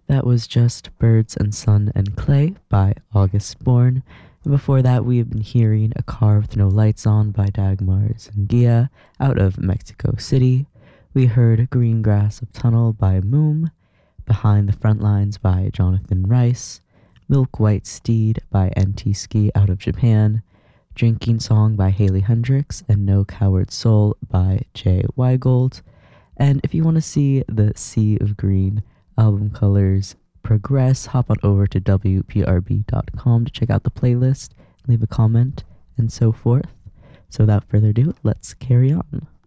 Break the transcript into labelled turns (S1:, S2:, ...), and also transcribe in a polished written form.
S1: That was just Birds and Sun and Clay by August Bourne. And before that, we have been hearing A Car with No Lights On by Dagmar Zungia out of Mexico City. We heard Green Grass of Tunnel by Moom, Behind the Front Lines by Jonathan Rice, Milk White Steed by NT Ski out of Japan, Drinking Song by Haley Hendricks, and No Coward Soul by Jay Weigold. And if you want to see the Sea of Green album colors progress, hop on over to WPRB.com to check out the playlist, leave a comment, and so forth. So without further ado, let's carry on.